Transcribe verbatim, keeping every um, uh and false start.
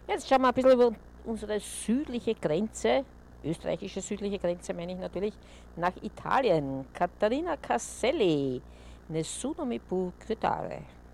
Jetzt schauen wir ein bisschen über unsere südliche Grenze, österreichische südliche Grenze meine ich natürlich, nach Italien. Caterina Casselli, Nessuno mi può credere.